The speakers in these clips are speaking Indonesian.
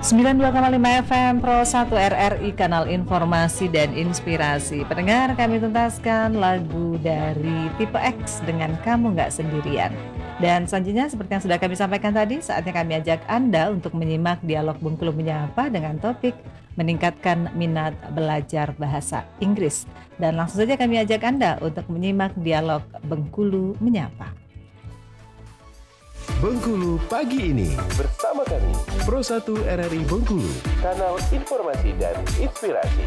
92,5 FM Pro 1 RRI, kanal informasi dan inspirasi. Pendengar, kami tuntaskan lagu dari Tipe X dengan Kamu Nggak Sendirian. Dan selanjutnya seperti yang sudah kami sampaikan tadi, saatnya kami ajak Anda untuk menyimak dialog Bengkulu Menyapa dengan topik meningkatkan minat belajar bahasa Inggris. Dan langsung saja kami ajak Anda untuk menyimak dialog Bengkulu Menyapa. Bengkulu pagi ini bersama kami Pro 1 RRI Bengkulu, kanal informasi dan inspirasi.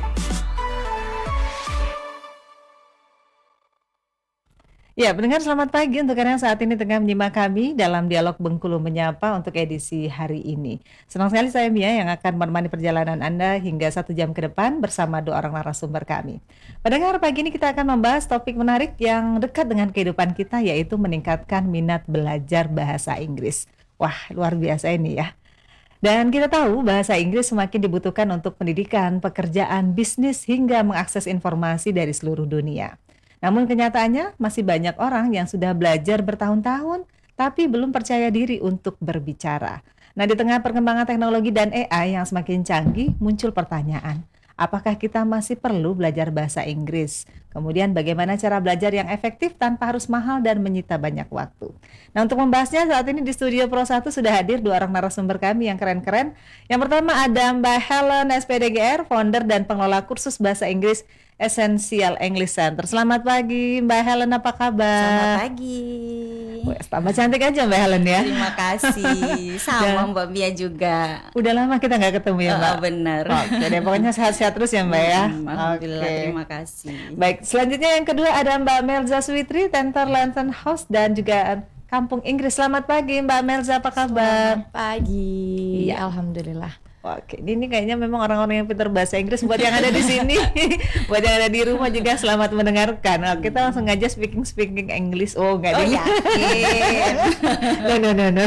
Ya, pendengar, selamat pagi untuk Anda yang saat ini tengah menyimak kami dalam dialog Bengkulu Menyapa untuk edisi hari ini. Senang sekali saya Mia yang akan menemani perjalanan Anda hingga 1 jam ke depan bersama 2 orang narasumber kami. Pendengar, pagi ini kita akan membahas topik menarik yang dekat dengan kehidupan kita, yaitu meningkatkan minat belajar bahasa Inggris. Wah, luar biasa ini ya. Dan kita tahu bahasa Inggris semakin dibutuhkan untuk pendidikan, pekerjaan, bisnis, hingga mengakses informasi dari seluruh dunia. Namun kenyataannya masih banyak orang yang sudah belajar bertahun-tahun tapi belum percaya diri untuk berbicara. Nah, di tengah perkembangan teknologi dan AI yang semakin canggih, muncul pertanyaan, apakah kita masih perlu belajar bahasa Inggris? Kemudian bagaimana cara belajar yang efektif tanpa harus mahal dan menyita banyak waktu? Nah, untuk membahasnya saat ini di studio Pro 1 sudah hadir 2 orang narasumber kami yang keren-keren. Yang pertama ada Mbak Helen SPDGR, founder dan pengelola kursus bahasa Inggris Essential English Center. Selamat pagi Mbak Helen, apa kabar? Selamat pagi. Wah, tambah cantik aja Mbak Helen ya. Terima kasih. Sama Mbak Mia juga. Udah lama kita nggak ketemu ya Mbak? Benar. Oke deh, pokoknya sehat-sehat terus ya Mbak ya. Alhamdulillah, Oke. terima kasih. Baik, selanjutnya yang kedua ada Mbak Melza Switri, Tentor Lantern House dan juga Kampung Inggris. Selamat pagi Mbak Melza, apa kabar? Selamat pagi. Iya. Alhamdulillah. Oke, ini kayaknya memang orang-orang yang pintar bahasa Inggris. Buat yang ada di sini, buat yang ada di rumah juga selamat mendengarkan. Nah, kita langsung aja speaking English. Oh, enggak Oh, yakin. No.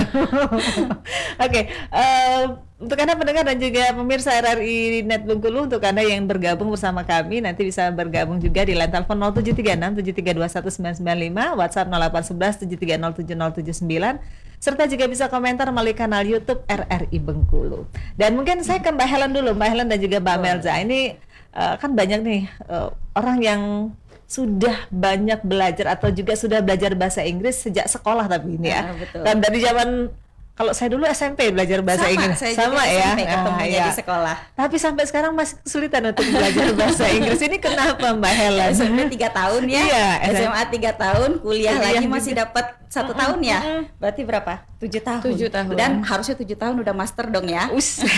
Oke, untuk Anda pendengar dan juga pemirsa RRI Net Bengkulu, untuk Anda yang bergabung bersama kami, nanti bisa bergabung juga di line telepon 0736 7321 995, WhatsApp 0811 7307 079, serta juga bisa komentar melalui kanal YouTube RRI Bengkulu. Dan mungkin saya ke Mbak Helen dulu, Mbak Helen dan juga Mbak Melza. Ini kan banyak nih orang yang sudah banyak belajar atau juga sudah belajar bahasa Inggris sejak sekolah, tapi ini ya. Betul. Dan dari zaman, kalau saya dulu SMP belajar bahasa Inggris. Saya Sama juga ya. SMP ketemunya Ya. di sekolah. Tapi sampai sekarang masih kesulitan untuk belajar bahasa Inggris. Ini kenapa Mbak Helen? SMP 3 tahun ya. Iya, SMA 3 tahun, kuliah Kuliah lagi juga. masih dapat 1 tahun ya. Berarti berapa? 7 tahun. 7 tahun. Dan harusnya 7 tahun udah master dong ya.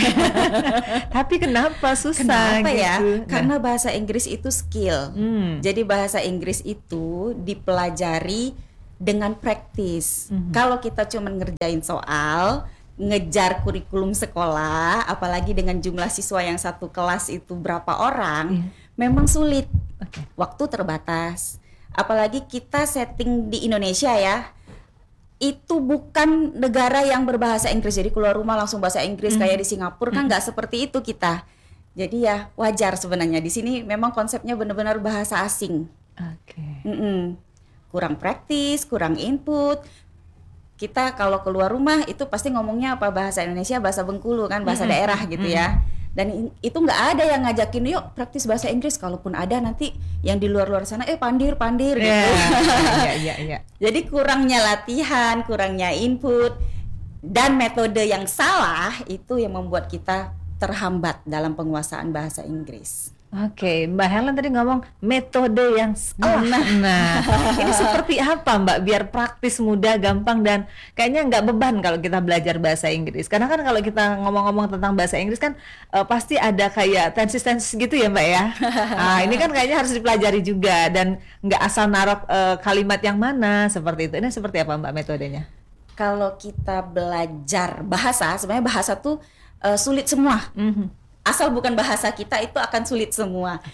Tapi kenapa susah Kenapa ya? gitu? Karena bahasa Inggris itu skill. Hmm. Jadi bahasa Inggris itu dipelajari dengan praktis. Kalau kita cuma ngerjain soal, ngejar kurikulum sekolah, apalagi dengan jumlah siswa yang satu kelas itu berapa orang, memang sulit. Waktu terbatas. Apalagi kita setting di Indonesia ya. Itu bukan negara yang berbahasa Inggris. Jadi keluar rumah langsung bahasa Inggris kayak di Singapura kan nggak seperti itu kita. Jadi ya wajar sebenarnya di sini memang konsepnya benar-benar bahasa asing. Oke. Kurang praktis, kurang input. Kita kalau keluar rumah itu pasti ngomongnya apa, bahasa Indonesia, bahasa Bengkulu kan, bahasa daerah gitu ya. Dan itu nggak ada yang ngajakin yuk praktis bahasa Inggris. Kalaupun ada nanti yang di luar-luar sana pandir gitu. Iya. Jadi kurangnya latihan, kurangnya input, dan metode yang salah itu yang membuat kita terhambat dalam penguasaan bahasa Inggris. Oke, Mbak Helen tadi ngomong metode yang salah. Nah, ini seperti apa Mbak biar praktis, mudah, gampang, dan kayaknya nggak beban kalau kita belajar bahasa Inggris. Karena kan kalau kita ngomong-ngomong tentang bahasa Inggris kan pasti ada kayak tenses gitu ya Mbak ya. Nah, ini kan kayaknya harus dipelajari juga dan nggak asal naruh kalimat yang mana seperti itu. Ini seperti apa Mbak metodenya? Kalau kita belajar bahasa, sebenarnya bahasa tuh sulit semua. Asal bukan bahasa kita itu akan sulit semua.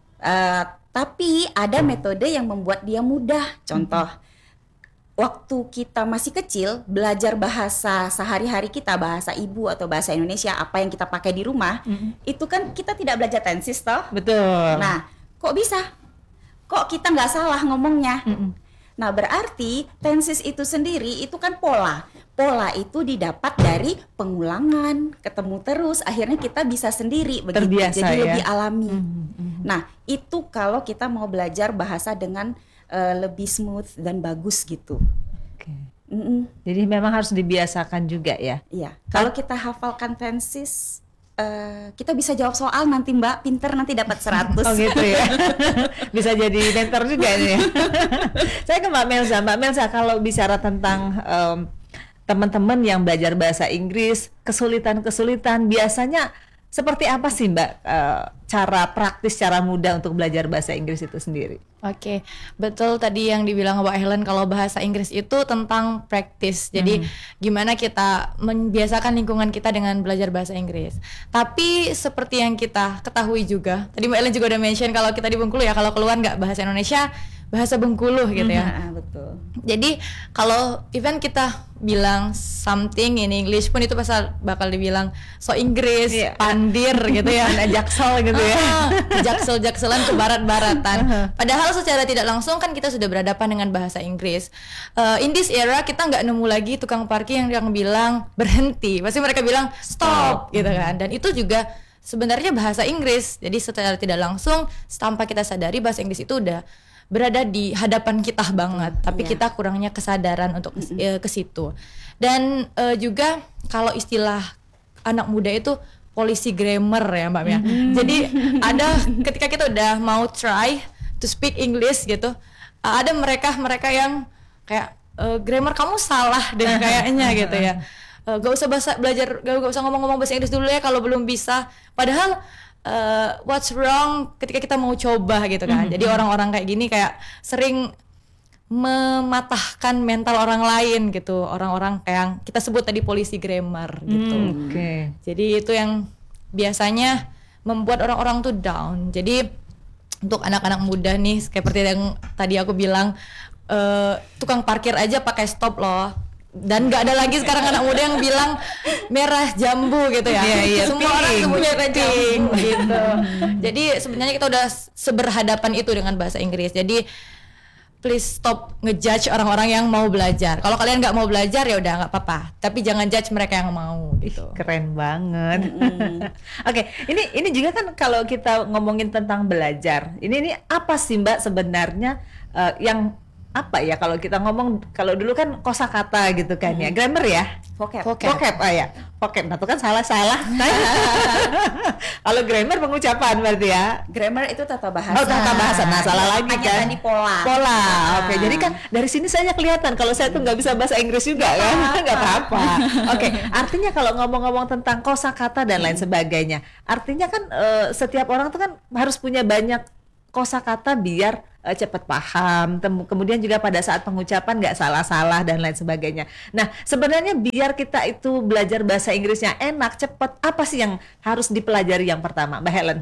Tapi ada metode yang membuat dia mudah. Contoh, waktu kita masih kecil belajar bahasa sehari-hari kita, bahasa ibu atau bahasa Indonesia, apa yang kita pakai di rumah, itu kan kita tidak belajar tenses toh. Betul. Nah, kok bisa? Kok kita nggak salah ngomongnya? Nah, berarti tenses itu sendiri itu kan pola. Pola itu didapat dari pengulangan, ketemu terus, akhirnya kita bisa sendiri begitu. Terbiasa, jadi ya? lebih alami. Nah, itu kalau kita mau belajar bahasa dengan lebih smooth dan bagus gitu. Oke. Jadi memang harus dibiasakan juga ya. Iya. Kalau kita hafalkan tenses, kita bisa jawab soal nanti Mbak, pinter nanti dapat 100. Oh gitu ya. Bisa jadi mentor juga ini ya. Saya ke Mbak Melza. Mbak Melza, kalau bicara tentang teman-teman yang belajar bahasa Inggris, kesulitan-kesulitan biasanya seperti apa sih Mbak cara praktis, cara mudah untuk belajar bahasa Inggris itu sendiri? Oke, betul tadi yang dibilang Mbak Helen, kalau bahasa Inggris itu tentang praktis. Jadi gimana kita membiasakan lingkungan kita dengan belajar bahasa Inggris. Tapi seperti yang kita ketahui juga, tadi Mbak Helen juga udah mention kalau kita di Bengkulu ya, kalau keluar nggak bahasa Indonesia, bahasa Bengkulu gitu ya. Betul. Jadi kalau even kita bilang something in English pun itu bakal dibilang so Inggris, pandir gitu ya, jaksel gitu ya. Jaksel-jakselan ke barat-baratan. Padahal secara tidak langsung kan kita sudah berhadapan dengan bahasa Inggris. In this era kita nggak nemu lagi tukang parkir yang bilang berhenti, pasti mereka bilang stop gitu kan. Dan itu juga sebenarnya bahasa Inggris. Jadi secara tidak langsung tanpa kita sadari bahasa Inggris itu udah berada di hadapan kita banget, tapi kita kurangnya kesadaran untuk ke situ. Dan juga kalau istilah anak muda itu polisi grammar ya Mbak Mia. Jadi ada ketika kita udah mau try to speak English gitu, ada mereka yang kayak grammar kamu salah deh kayaknya gitu ya. Gak usah belajar, gak usah ngomong-ngomong bahasa Inggris dulu ya kalau belum bisa. Padahal what's wrong ketika kita mau coba gitu kan. Jadi orang-orang kayak gini kayak sering mematahkan mental orang lain gitu. Orang-orang kayak yang kita sebut tadi polisi grammar gitu. Jadi itu yang biasanya membuat orang-orang tuh down. Jadi untuk anak-anak muda nih seperti yang tadi aku bilang, tukang parkir aja pakai stop loh. Dan nggak ada lagi sekarang anak muda yang bilang merah jambu gitu ya. Semua orang sebut merah jambu gitu. Jadi sebenarnya kita udah seberhadapan itu dengan bahasa Inggris. Jadi please stop ngejudge orang-orang yang mau belajar. Kalau kalian nggak mau belajar ya udah nggak apa-apa. Tapi jangan judge mereka yang mau gitu. Keren banget. Oke, ini juga kan kalau kita ngomongin tentang belajar. Ini apa sih Mbak sebenarnya yang apa ya kalau kita ngomong, kalau dulu kan kosakata gitu kan ya, grammar ya, vocab ya, vocab. Nah itu kan salah. Kalau grammar pengucapan berarti ya. Grammar itu tata bahasa. Oh, tata bahasa. Nah salah lagi kan. Tadi pola. Oke, jadi kan dari sini saya kelihatan kalau saya tuh nggak bisa bahasa Inggris juga kan, nggak apa-apa. Oke, artinya kalau ngomong-ngomong tentang kosakata dan lain sebagainya, artinya kan setiap orang tuh kan harus punya banyak kosakata biar cepat paham, kemudian juga pada saat pengucapan nggak salah-salah dan lain sebagainya. Nah, sebenarnya biar kita itu belajar bahasa Inggrisnya enak, cepat, apa sih yang harus dipelajari yang pertama, Mbak Helen?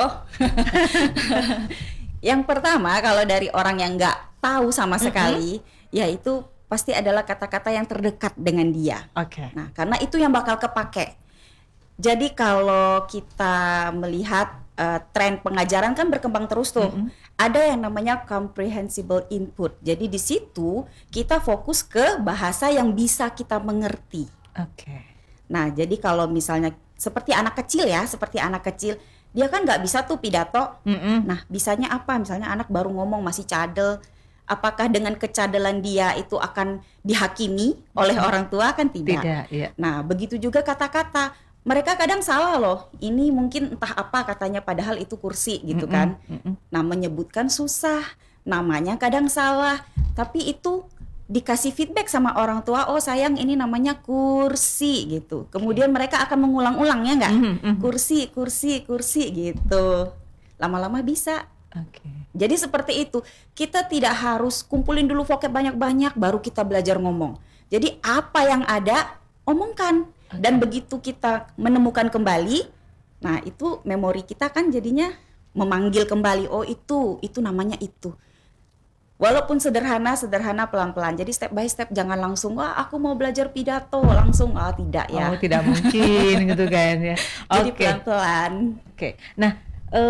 Yang pertama kalau dari orang yang nggak tahu sama sekali, yaitu pasti adalah kata-kata yang terdekat dengan dia. Nah, karena itu yang bakal kepake. Jadi kalau kita melihat tren pengajaran kan berkembang terus tuh. Ada yang namanya comprehensible input. Jadi di situ kita fokus ke bahasa yang bisa kita mengerti. Nah, jadi kalau misalnya seperti anak kecil, dia kan nggak bisa tuh pidato. Nah, bisanya apa? Misalnya anak baru ngomong masih cadel. Apakah dengan kecadelan dia itu akan dihakimi oleh orang tua? Kan tidak. Nah, begitu juga kata-kata. Mereka kadang salah loh, ini mungkin entah apa katanya padahal itu kursi gitu kan. Nah, menyebutkan susah, namanya kadang salah, tapi itu dikasih feedback sama orang tua, oh sayang ini namanya kursi gitu. Kemudian mereka akan mengulang-ulang ya nggak? Kursi gitu. Lama-lama bisa. Jadi seperti itu, kita tidak harus kumpulin dulu vocab banyak-banyak baru kita belajar ngomong. Jadi apa yang ada, omongkan. Dan begitu kita menemukan kembali, nah itu memori kita kan jadinya memanggil kembali, oh itu namanya itu. Walaupun sederhana pelan-pelan. Jadi step by step, jangan langsung aku mau belajar pidato langsung, tidak ya. Tidak mungkin gitu kan ya. Jadi pelan-pelan. Nah,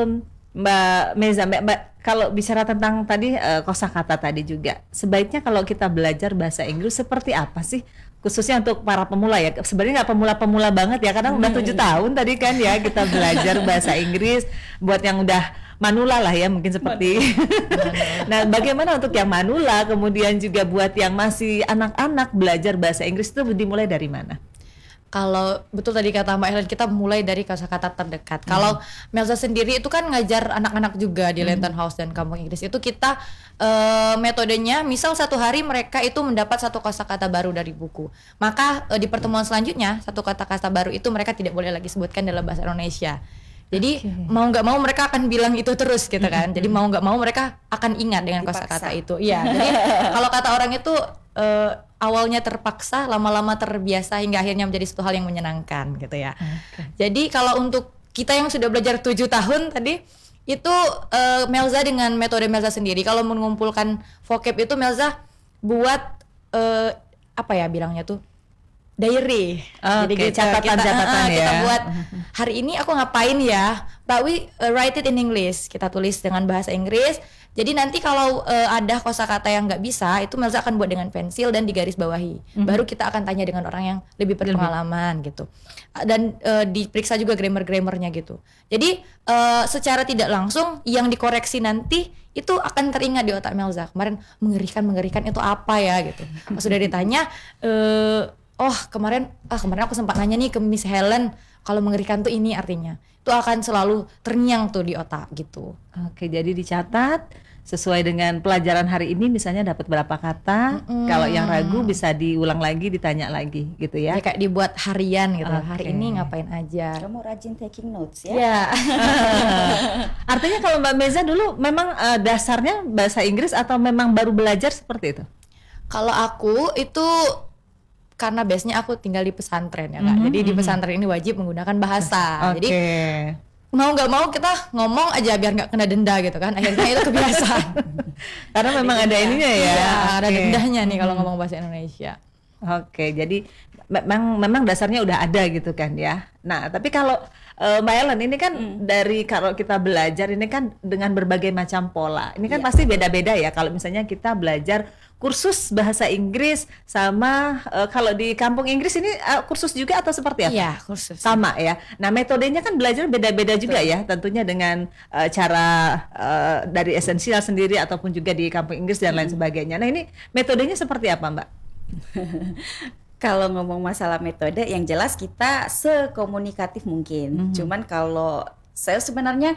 Mbak Meza, kalau bicara tentang tadi kosakata tadi juga, sebaiknya kalau kita belajar bahasa Inggris seperti apa sih? Khususnya untuk para pemula ya, sebenarnya nggak pemula-pemula banget ya, karena udah 7 tahun tadi kan ya kita belajar bahasa Inggris. Buat yang udah manula lah ya mungkin seperti. Nah, bagaimana untuk yang manula, kemudian juga buat yang masih anak-anak belajar bahasa Inggris itu dimulai dari mana? Kalau betul tadi kata Mbak Helen, kita mulai dari kosakata terdekat. Kalau Melza sendiri itu kan ngajar anak-anak juga di Lantern House dan Kampung Inggris. Itu kita metodenya, misal satu hari mereka itu mendapat satu kosakata baru dari buku. Maka di pertemuan selanjutnya, satu kata-kata baru itu mereka tidak boleh lagi sebutkan dalam bahasa Indonesia. Jadi mau nggak mau mereka akan bilang itu terus gitu kan. Jadi mau nggak mau mereka akan ingat dengan kosakata itu. Iya. Jadi kalau kata orang itu awalnya terpaksa, lama-lama terbiasa hingga akhirnya menjadi suatu hal yang menyenangkan gitu ya. Jadi kalau untuk kita yang sudah belajar 7 tahun tadi itu Melza dengan metode Melza sendiri. Kalau mengumpulkan vocab itu Melza buat apa ya bilangnya tuh? Diary. Jadi catatan-catatan ya. Kita buat hari ini aku ngapain ya? But we write it in English. Kita tulis dengan bahasa Inggris. Jadi nanti kalau ada kosakata yang nggak bisa, itu Melza akan buat dengan pensil dan digaris bawahi. Baru kita akan tanya dengan orang yang lebih berpengalaman gitu. Dan diperiksa juga grammar-grammarnya gitu. Jadi secara tidak langsung yang dikoreksi nanti itu akan teringat di otak Melza. Kemarin mengerikan itu apa ya gitu. Pas sudah ditanya kemarin aku sempat nanya nih ke Miss Helen, kalau mengerikan tuh ini artinya. Itu akan selalu terngiang tuh di otak gitu. Oke, jadi dicatat sesuai dengan pelajaran hari ini, misalnya dapat berapa kata. Kalau yang ragu bisa diulang lagi, ditanya lagi gitu ya. Kayak dibuat harian gitu. Hari ini ngapain aja. Kamu rajin taking notes ya? Ya. Artinya kalau Mbak Meza dulu memang dasarnya bahasa Inggris atau memang baru belajar seperti itu? Kalau aku itu karena base-nya aku tinggal di pesantren ya Kak. Jadi di pesantren ini wajib menggunakan bahasa. Jadi mau nggak mau kita ngomong aja biar nggak kena denda gitu kan. Akhirnya itu kebiasaan. Karena memang ada ininya ya. Iya, ada dendanya nih kalau ngomong bahasa Indonesia. Oke, jadi memang dasarnya udah ada gitu kan ya. Nah, tapi kalau Mbak Ellen ini kan dari kalau kita belajar ini kan dengan berbagai macam pola. Ini kan pasti beda-beda ya. Kalau misalnya kita belajar kursus bahasa Inggris sama kalau di Kampung Inggris ini kursus juga atau seperti apa? Iya, kursus. Sama ya. Nah, metodenya kan belajar beda-beda juga ya. Tentunya dengan cara dari esensial sendiri ataupun juga di Kampung Inggris dan lain sebagainya. Nah, ini metodenya seperti apa, Mbak? Kalau ngomong masalah metode, yang jelas kita sekomunikatif mungkin. Cuman kalau saya sebenarnya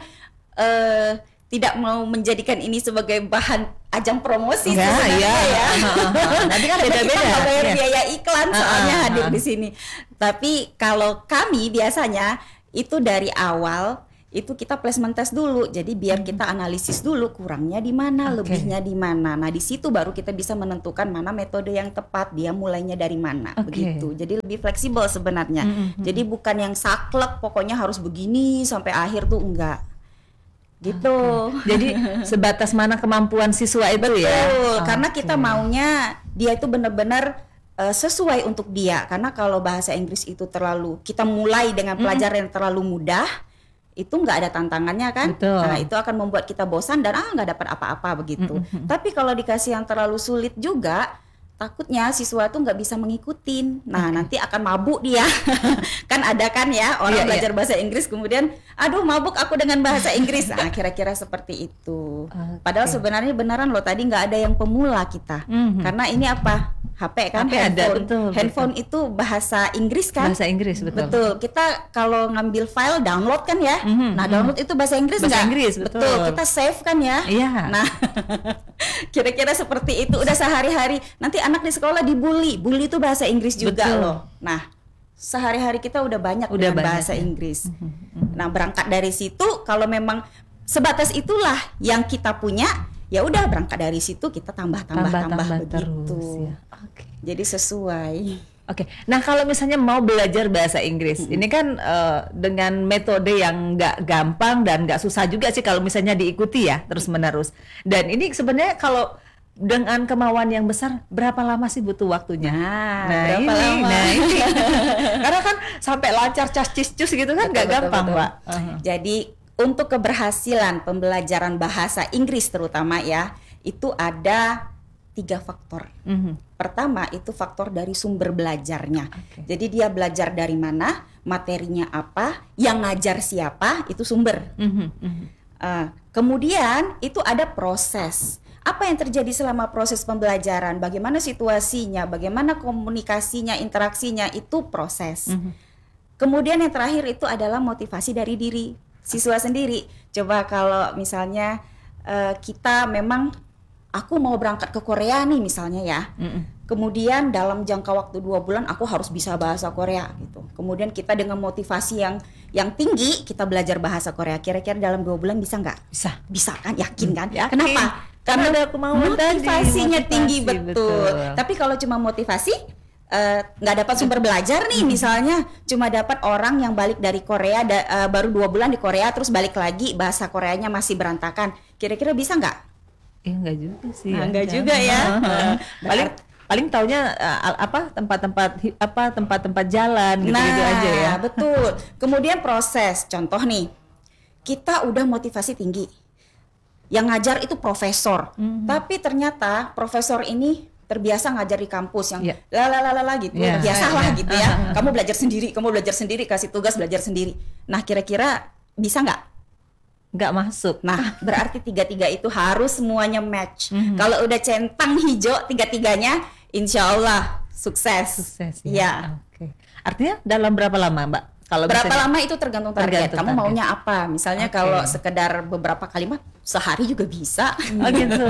tidak mau menjadikan ini sebagai bahan ajang promosi sebenarnya ya. Nanti kan beda-beda. Kita nggak bayar biaya iklan soalnya hadir di sini. Tapi kalau kami biasanya itu dari awal itu kita placement test dulu. Jadi biar kita analisis dulu kurangnya di mana, lebihnya di mana. Nah, di situ baru kita bisa menentukan mana metode yang tepat, dia mulainya dari mana begitu. Jadi lebih fleksibel sebenarnya. Jadi bukan yang saklek pokoknya harus begini sampai akhir tuh enggak. Gitu. Jadi sebatas mana kemampuan siswa itu ya. Betul, karena kita maunya dia itu benar-benar sesuai untuk dia. Karena kalau bahasa Inggris itu terlalu kita mulai dengan pelajaran yang terlalu mudah, itu nggak ada tantangannya kan. Betul. Nah, itu akan membuat kita bosan dan nggak dapat apa-apa begitu. Tapi kalau dikasih yang terlalu sulit juga, takutnya siswa tuh nggak bisa mengikutin. Nah, nanti akan mabuk dia. Kan ada kan ya orang belajar bahasa Inggris kemudian aduh mabuk aku dengan bahasa Inggris. Nah, kira-kira seperti itu. Padahal sebenarnya beneran loh tadi nggak ada yang pemula kita. Karena ini apa? HP kan, handphone itu bahasa Inggris kan? Bahasa Inggris, betul. Betul. Kita kalau ngambil file download kan ya. Nah, download itu bahasa Inggris bahasa enggak? Inggris, betul. Kita save kan ya. Iya. Nah, kira-kira seperti itu. Udah sehari-hari. Nanti anak di sekolah dibully. Bully itu bahasa Inggris juga loh. Nah, sehari-hari kita udah banyak dengan bahasa Inggris. Nah, berangkat dari situ kalau memang sebatas itulah yang kita punya, ya udah berangkat dari situ kita tambah begitu. Terus, ya. Jadi sesuai. Oke. Nah, kalau misalnya mau belajar bahasa Inggris, ini kan dengan metode yang nggak gampang dan nggak susah juga sih kalau misalnya diikuti ya terus-menerus. Dan ini sebenarnya kalau dengan kemauan yang besar, berapa lama sih butuh waktunya? Berapa lama? Nah ini. Karena kan sampai lancar cas cis cus gitu kan nggak gampang, Mbak. Jadi untuk keberhasilan pembelajaran bahasa Inggris terutama ya, itu ada 3 faktor. Pertama itu faktor dari sumber belajarnya. Jadi dia belajar dari mana, materinya apa, yang ngajar siapa, itu sumber. Kemudian itu ada proses. Apa yang terjadi selama proses pembelajaran, bagaimana situasinya, bagaimana komunikasinya, interaksinya, itu proses. Kemudian yang terakhir itu adalah motivasi dari diri siswa sendiri. Coba kalau misalnya kita memang, aku mau berangkat ke Korea nih misalnya ya. Kemudian dalam jangka waktu 2 bulan aku harus bisa bahasa Korea gitu. Kemudian kita dengan motivasi yang tinggi kita belajar bahasa Korea. Kira-kira dalam 2 bulan bisa nggak? Bisa kan? Yakin kan? Yakin. Kenapa? Karena ada kemauan motivasinya tadi, tinggi, betul. betul. Tapi kalau cuma motivasi nggak dapat sumber belajar nih, misalnya cuma dapat orang yang balik dari Korea baru 2 bulan di Korea terus balik lagi bahasa Koreanya masih berantakan. Kira-kira bisa nggak? Enggak juga sih. Enggak juga ya. Paling taunya tempat-tempat jalan gitu, gitu aja ya. Betul. Kemudian proses, contoh nih, kita udah motivasi tinggi, yang ngajar itu profesor, tapi ternyata profesor ini terbiasa ngajar di kampus yang gitu, biasalah gitu ya. Kamu belajar sendiri, kasih tugas belajar sendiri. Nah, kira-kira bisa nggak? Nggak masuk. Nah, berarti 3-3 itu harus semuanya match. Kalau udah centang hijau 3-3-nya, insya Allah sukses. Ya. Oke. Artinya dalam berapa lama, Mbak? Kalau berapa lama itu tergantung target. Kamu target. maunya apa? Misalnya kalau sekedar beberapa kalimat, sehari juga bisa. Oh gitu.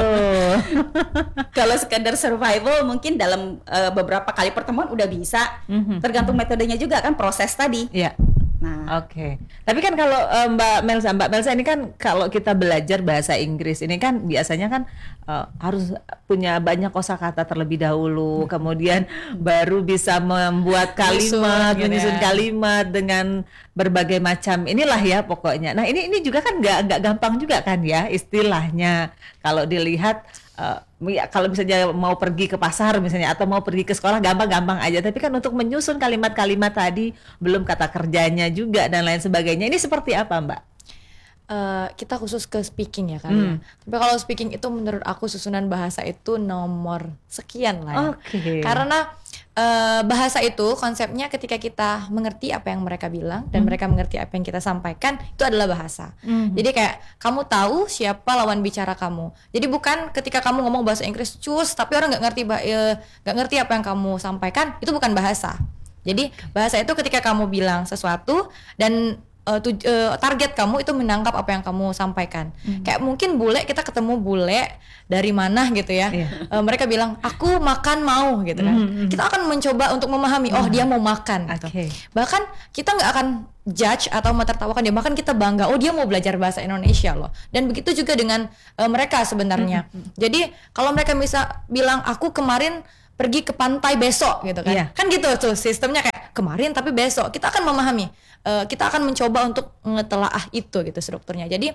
Kalau sekedar survival mungkin dalam beberapa kali pertemuan udah bisa. Tergantung metodenya juga kan, proses tadi. Iya. Nah, Oke. Tapi kan kalau Mbak Melsa ini kan kalau kita belajar bahasa Inggris ini kan biasanya kan harus punya banyak kosakata terlebih dahulu, kemudian baru bisa membuat kalimat, menyusun kalimat dengan berbagai macam inilah ya pokoknya. Nah ini juga kan nggak gampang juga kan ya istilahnya kalau dilihat. Ya, kalau misalnya mau pergi ke pasar misalnya atau mau pergi ke sekolah gampang-gampang aja, tapi kan untuk menyusun kalimat-kalimat tadi belum kata kerjanya juga dan lain sebagainya. Ini seperti apa, Mbak? Kita khusus ke speaking ya kan ya. Tapi kalau speaking itu menurut aku susunan bahasa itu nomor sekian lah ya. Karena bahasa itu konsepnya ketika kita mengerti apa yang mereka bilang dan mereka mengerti apa yang kita sampaikan, itu adalah bahasa. Jadi kayak kamu tahu siapa lawan bicara kamu. Jadi bukan ketika kamu ngomong bahasa Inggris cus tapi orang nggak ngerti apa yang kamu sampaikan, itu bukan bahasa. Jadi bahasa itu ketika kamu bilang sesuatu dan target kamu itu menangkap apa yang kamu sampaikan. Kayak mungkin bule, kita ketemu bule dari mana gitu ya. Mereka bilang aku makan mau gitu kan. Kita akan mencoba untuk memahami, oh dia mau makan gitu. Bahkan kita nggak akan judge atau mentertawakan dia, bahkan kita bangga, oh dia mau belajar bahasa Indonesia loh. Dan begitu juga dengan mereka sebenarnya. Jadi kalau mereka bisa bilang aku kemarin pergi ke pantai besok gitu kan. Kan gitu tuh sistemnya, kayak kemarin tapi besok. Kita akan memahami, kita akan mencoba untuk ngetelaah itu gitu strukturnya. Jadi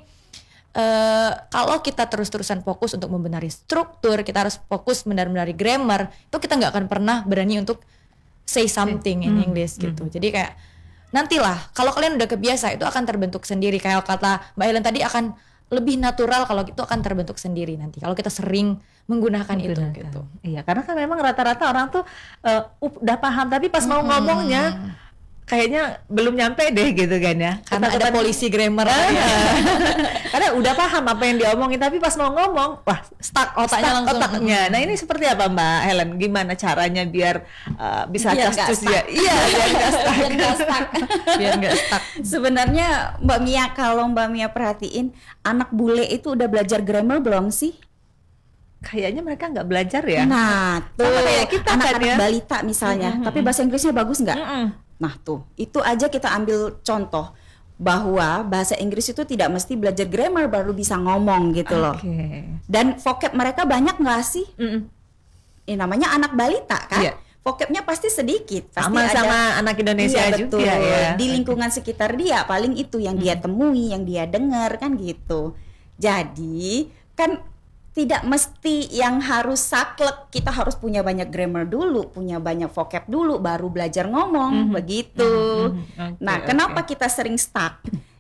kalau kita terus-terusan fokus untuk membenari struktur, kita harus fokus membenari grammar, itu kita nggak akan pernah berani untuk say something in English gitu. Jadi kayak nantilah kalau kalian udah kebiasa, itu akan terbentuk sendiri. Kayak kata Mbak Helen tadi, akan lebih natural kalau itu akan terbentuk sendiri nanti kalau kita sering menggunakan itu gitu. Iya, karena kan memang rata-rata orang tuh udah paham tapi pas mau ngomongnya kayaknya belum nyampe deh gitu kan ya. Karena ada polisi grammar karena udah paham apa yang diomongin tapi pas mau ngomong wah stuck otaknya. Nah ini seperti apa Mbak Helen? Gimana caranya biar bisa cascus ya? Iya, biar nggak stuck. Biar nggak stuck. Sebenarnya Mbak Mia, kalau Mbak Mia perhatiin, anak bule itu udah belajar grammar belum sih? Kayaknya mereka nggak belajar ya. Nah tuh, sama kayak kita anak-anak kan ya, balita misalnya, tapi bahasa Inggrisnya bagus nggak? Nah tuh, itu aja kita ambil contoh bahwa bahasa Inggris itu tidak mesti belajar grammar baru bisa ngomong gitu loh. Dan vocab mereka banyak nggak sih? Ini namanya anak balita kan? Vocabnya pasti sedikit, pasti sama anak Indonesia juga betul. Ya. Di lingkungan sekitar dia paling itu yang dia temui, yang dia dengar kan gitu. Jadi kan tidak mesti yang harus saklek, kita harus punya banyak grammar dulu, punya banyak vocab dulu, baru belajar ngomong, begitu. Nah, kenapa kita sering stuck?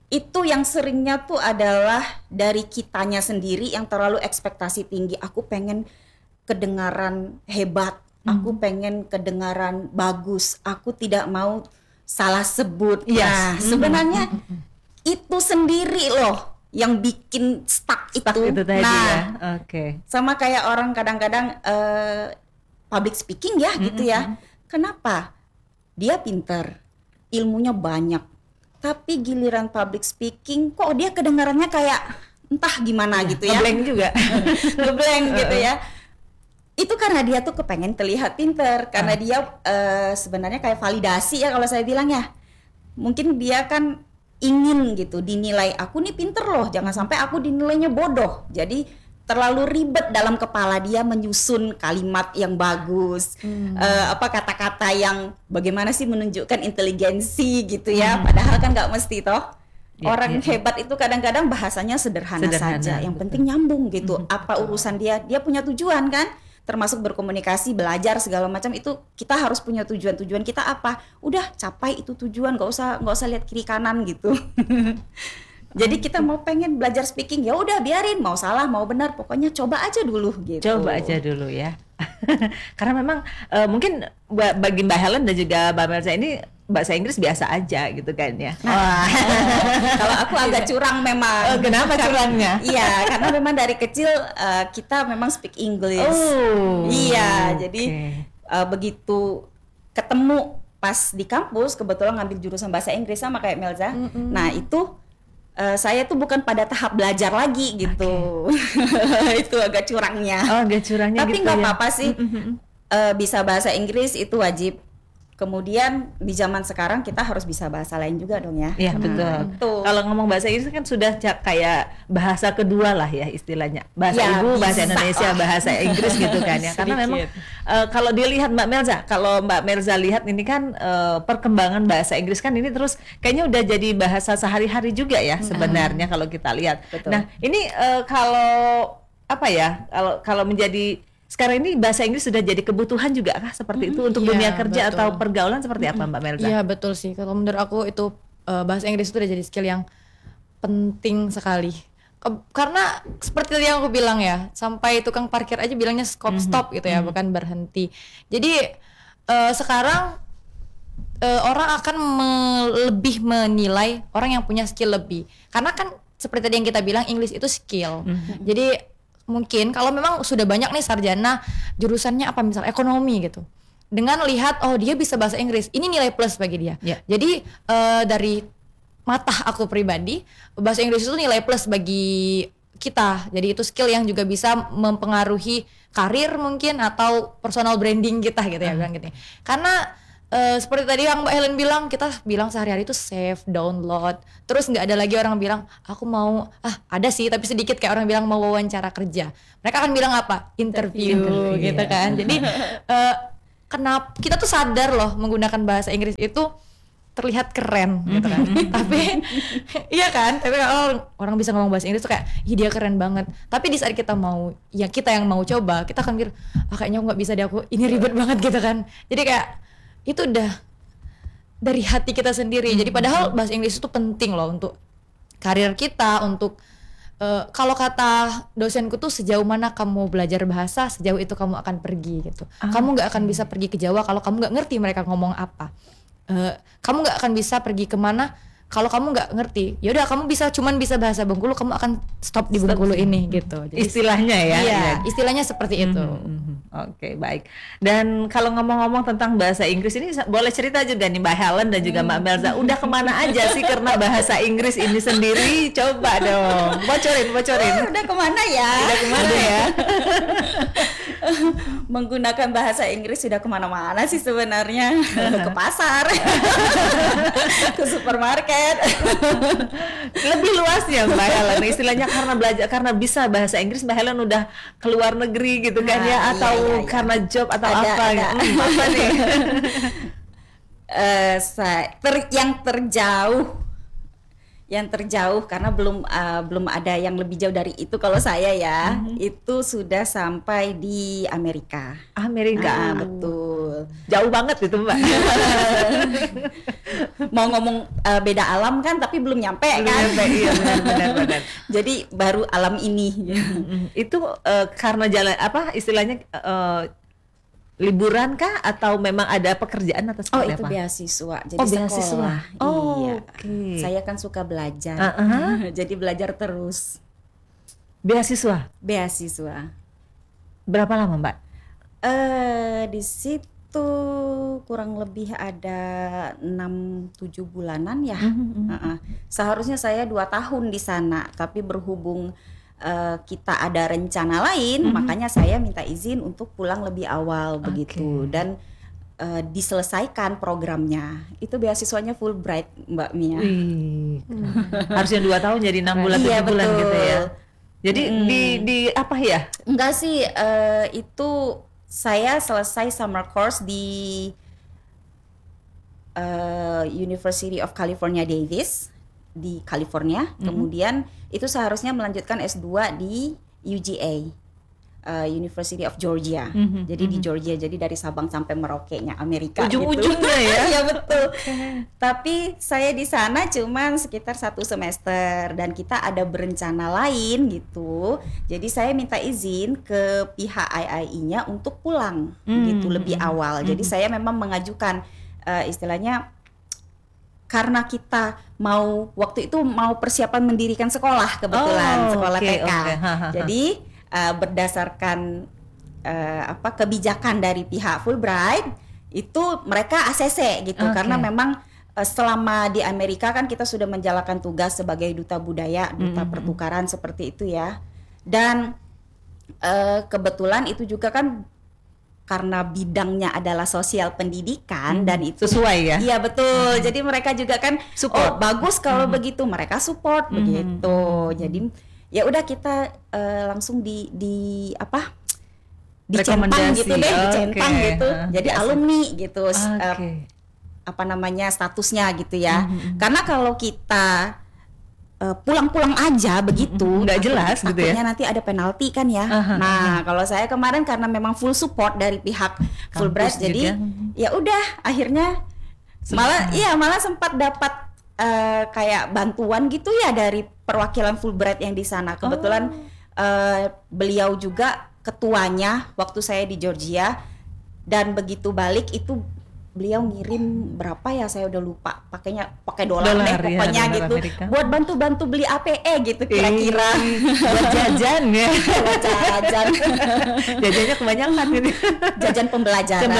Itu yang seringnya tuh adalah dari kitanya sendiri yang terlalu ekspektasi tinggi. Aku pengen kedengaran hebat, aku pengen kedengaran bagus, aku tidak mau salah sebut. Nah, sebenarnya itu sendiri loh yang bikin stuck itu tadi nah, ya. Oke. Sama kayak orang kadang-kadang public speaking ya gitu ya. Kenapa? Dia pinter, ilmunya banyak, tapi giliran public speaking kok dia kedengarannya kayak entah gimana gitu ya. Ngeblank juga. Ngeblank gitu ya. Itu karena dia tuh kepengen terlihat pinter, karena dia sebenarnya kayak validasi ya kalau saya bilang ya. Mungkin dia kan ingin gitu dinilai, aku nih pinter loh, jangan sampai aku dinilainya bodoh. Jadi terlalu ribet dalam kepala dia menyusun kalimat yang bagus, kata-kata yang bagaimana sih menunjukkan inteligensi gitu ya. Padahal kan nggak mesti toh. Orang hebat itu kadang-kadang bahasanya sederhana saja, yang penting nyambung gitu. Apa urusan dia punya tujuan kan, termasuk berkomunikasi, belajar segala macam itu kita harus punya tujuan kita apa, udah capai itu tujuan, nggak usah lihat kiri kanan gitu. Jadi kita mau pengen belajar speaking, ya udah biarin, mau salah mau benar pokoknya coba aja dulu gitu. Coba aja dulu ya. Karena memang mungkin bagi Mbak Helen dan juga Mbak Melza ini bahasa Inggris biasa aja gitu kan ya. Kalau aku agak curang memang. Kenapa curangnya? Iya, karena memang dari kecil kita memang speak English. Iya, jadi begitu ketemu pas di kampus kebetulan ngambil jurusan bahasa Inggris sama kayak Melza. Nah itu saya tuh bukan pada tahap belajar lagi gitu. Itu agak curangnya. Agak curangnya. Tapi gitu nggak ya. apa-apa sih. Bisa bahasa Inggris itu wajib. Kemudian di zaman sekarang kita harus bisa bahasa lain juga dong ya. Iya betul. Kalau ngomong bahasa Inggris kan sudah kayak bahasa kedua lah ya istilahnya. Bahasa ibu, bahasa Indonesia, bahasa Inggris gitu kan ya. Karena memang kalau dilihat Mbak Melza, kalau Mbak Melza lihat ini kan perkembangan bahasa Inggris kan ini terus kayaknya udah jadi bahasa sehari-hari juga ya sebenarnya kalau kita lihat. Betul. Nah ini kalau apa ya? Kalau menjadi sekarang ini bahasa Inggris sudah jadi kebutuhan juga kah seperti itu untuk dunia kerja atau pergaulan seperti apa Mbak Melza? Iya betul sih. Kalau menurut aku itu bahasa Inggris itu udah jadi skill yang penting sekali. Karena seperti yang aku bilang ya, sampai tukang parkir aja bilangnya stop gitu ya, bukan berhenti. Jadi sekarang orang akan lebih menilai orang yang punya skill lebih. Karena kan seperti tadi yang kita bilang English itu skill. Jadi mungkin kalau memang sudah banyak nih sarjana jurusannya apa misal ekonomi gitu, dengan lihat dia bisa bahasa Inggris, ini nilai plus bagi dia. Jadi dari mata aku pribadi bahasa Inggris itu nilai plus bagi kita. Jadi itu skill yang juga bisa mempengaruhi karir mungkin atau personal branding kita gitu ya bilang gitu. Karena seperti tadi yang Mbak Helen bilang, kita bilang sehari-hari itu save, download, terus nggak ada lagi orang bilang aku mau ada sih tapi sedikit kayak orang bilang mau wawancara kerja, mereka akan bilang apa interview gitu kan. Jadi kenapa kita tuh sadar loh menggunakan bahasa Inggris itu terlihat keren gitu kan. Tapi iya kan, tapi kalau orang bisa ngomong bahasa Inggris tuh kayak dia keren banget. Tapi di saat kita mau, ya kita yang mau coba, kita akan mikir kayaknya nggak bisa deh aku, ini ribet banget gitu kan. Jadi kayak itu udah dari hati kita sendiri. Jadi padahal bahasa Inggris itu penting loh untuk karir kita, untuk kalau kata dosenku tuh sejauh mana kamu belajar bahasa, sejauh itu kamu akan pergi gitu. Kamu nggak akan bisa pergi ke Jawa kalau kamu nggak ngerti mereka ngomong apa. Kamu nggak akan bisa pergi kemana kalau kamu nggak ngerti. Ya udah kamu cuman bisa bahasa Bengkulu, kamu akan stop di Bengkulu ini gitu. Jadi, istilahnya ya. Iya, istilahnya seperti itu. Oke, baik. Dan kalau ngomong-ngomong tentang bahasa Inggris ini boleh cerita juga nih Mbak Helen dan juga Mbak Melza, udah kemana aja sih karena bahasa Inggris ini sendiri? Coba dong, bocorin. Udah kemana ya? Menggunakan bahasa Inggris sudah kemana-mana sih sebenarnya. Ke pasar, ke supermarket. Lebih luasnya Mbak Helen, istilahnya karena bisa bahasa Inggris Mbak Helen udah keluar negeri gitu kan ya, atau karena job atau apa nih? Yang terjauh karena belum ada yang lebih jauh dari itu. Kalau saya ya itu sudah sampai di Amerika. Betul. Jauh banget itu Mbak. Mau ngomong beda alam kan, tapi belum nyampe kan. Iya benar. Jadi baru alam ini. Itu karena jalan apa istilahnya liburan kah atau memang ada pekerjaan atau seperti itu apa? beasiswa. Jadi beasiswa. sekolah. Iya. Okay. Saya kan suka belajar. Jadi belajar terus. Beasiswa. Berapa lama Mbak? Di situ kurang lebih ada 6-7 bulanan ya. Seharusnya saya 2 tahun di sana, tapi berhubung kita ada rencana lain, makanya saya minta izin untuk pulang lebih awal begitu, dan diselesaikan programnya. Itu beasiswanya Fulbright Mbak Mia. Harusnya 2 tahun jadi 6 bulan 7 bulan gitu ya. Jadi di apa ya? Enggak sih, itu saya selesai summer course di University of California Davis di California. Kemudian itu seharusnya melanjutkan S2 di UGA, University of Georgia. Jadi di Georgia, jadi dari Sabang sampai Merauke-nya Amerika. Ujung-ujungnya ya. Iya betul. Tapi saya di sana cuman sekitar 1 semester dan kita ada berencana lain gitu. Jadi saya minta izin ke pihak IAI-nya untuk pulang gitu lebih awal. Jadi saya memang mengajukan istilahnya karena kita waktu itu mau persiapan mendirikan sekolah kebetulan, sekolah TK. Jadi berdasarkan kebijakan dari pihak Fulbright itu mereka ACC gitu, karena memang selama di Amerika kan kita sudah menjalankan tugas sebagai duta budaya, duta pertukaran seperti itu ya. Dan kebetulan itu juga kan karena bidangnya adalah sosial pendidikan dan itu sesuai ya. Iya betul. Jadi mereka juga kan support. Bagus kalau begitu, mereka support begitu. Jadi ya udah kita langsung dicentang gitu deh, dicentang gitu. Jadi alumni gitu. Statusnya gitu ya. Karena kalau kita pulang-pulang aja begitu nggak jelas gitu ya, nanti ada penalti kan ya. Nah kalau saya kemarin karena memang full support dari pihak Fulbright, jadi ya udah akhirnya malah sempat dapat kayak bantuan gitu ya dari perwakilan Fulbright yang di sana. Kebetulan beliau juga ketuanya waktu saya di Georgia, dan begitu balik itu beliau ngirim berapa ya, saya udah lupa, pakai dolar deh pokoknya ya, gitu Amerika. Buat bantu beli APE gitu kira-kira. Buat jajan ya. Buat jajan. Jajannya kebanyakan gitu. Jajan pembelajaran.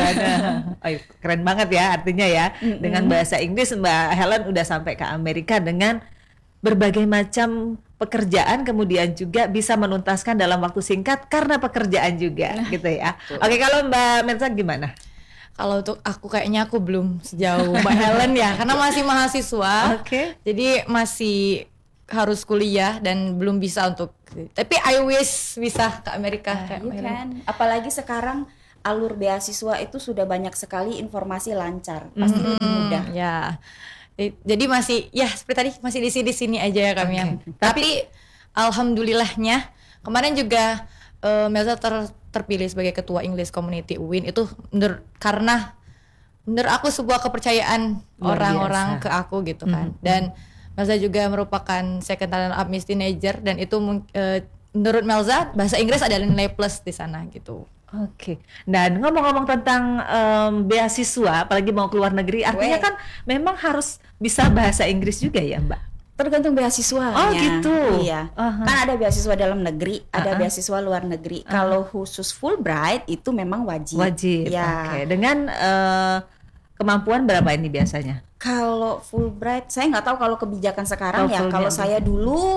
Keren banget ya artinya ya. Dengan bahasa Inggris Mbak Helen udah sampai ke Amerika dengan berbagai macam pekerjaan, kemudian juga bisa menuntaskan dalam waktu singkat karena pekerjaan juga gitu ya. Oke, kalau Mbak Merza gimana? Kalau untuk aku kayaknya aku belum sejauh Mbak Helen ya, karena masih mahasiswa. Jadi masih harus kuliah dan belum bisa untuk. Tapi I wish bisa ke Amerika kayak kan. Apalagi sekarang alur beasiswa itu sudah banyak sekali, informasi lancar, pasti lebih mudah. Ya. Jadi masih ya seperti tadi masih di sini aja ya kami ya. Tapi alhamdulillahnya kemarin juga Melza terpilih sebagai ketua English Community UIN itu karena menurut aku sebuah kepercayaan orang-orang ke aku gitu kan. Dan Melza juga merupakan second talent up Miss Teenager, dan itu menurut Melza bahasa Inggris adalah nilai plus di sana gitu. Dan ngomong-ngomong tentang beasiswa, apalagi mau keluar negeri, artinya kan memang harus bisa bahasa Inggris juga ya Mbak? Tergantung beasiswanya. Oh gitu. Iya. Kan ada beasiswa dalam negeri, ada beasiswa luar negeri. Kalau khusus Fulbright itu memang wajib. Ya. Dengan kemampuan berapa ini biasanya? Kalau Fulbright, saya nggak tahu kalau kebijakan sekarang ya. Kalau saya dulu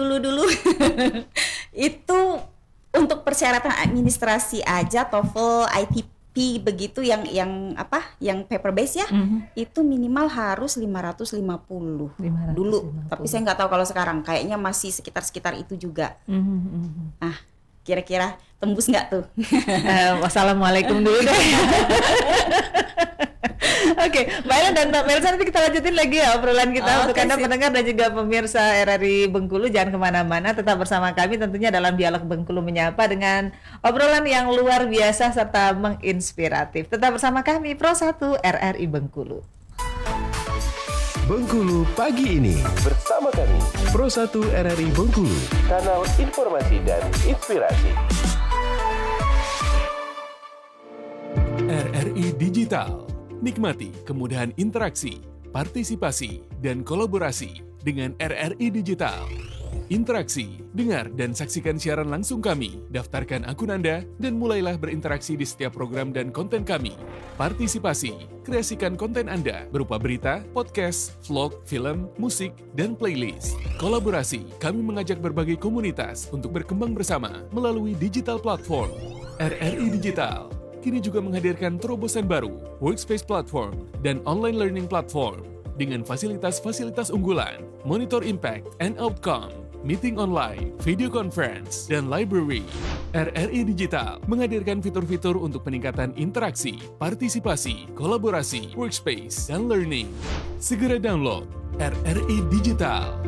itu untuk persyaratan administrasi aja, TOEFL, ITP begitu yang paper base ya, itu minimal harus 550 dulu. Tapi saya nggak tahu kalau sekarang, kayaknya masih sekitar itu juga. Nah, kira-kira tembus nggak tuh? Wassalamualaikum dulu deh. Oke, Mbak Ellen dan Mbak Melsa, nanti kita lanjutin lagi ya obrolan kita untuk Anda pendengar dan juga pemirsa RRI Bengkulu. Jangan kemana-mana, tetap bersama kami tentunya dalam Dialog Bengkulu Menyapa dengan obrolan yang luar biasa serta menginspiratif. Tetap bersama kami, Pro 1 RRI Bengkulu. Bengkulu pagi ini bersama kami Pro 1 RRI Bengkulu, kanal informasi dan inspirasi. RRI Digital. Nikmati kemudahan interaksi, partisipasi, dan kolaborasi dengan RRI Digital. Interaksi, dengar dan saksikan siaran langsung kami, daftarkan akun Anda, dan mulailah berinteraksi di setiap program dan konten kami. Partisipasi, kreasikan konten Anda berupa berita, podcast, vlog, film, musik, dan playlist. Kolaborasi, kami mengajak berbagai komunitas untuk berkembang bersama melalui digital platform. RRI Digital kini juga menghadirkan terobosan baru, workspace platform, dan online learning platform dengan fasilitas-fasilitas unggulan, monitor impact and outcome, meeting online, video conference, dan library. RRI Digital menghadirkan fitur-fitur untuk peningkatan interaksi, partisipasi, kolaborasi, workspace, dan learning. Segera download RRI Digital.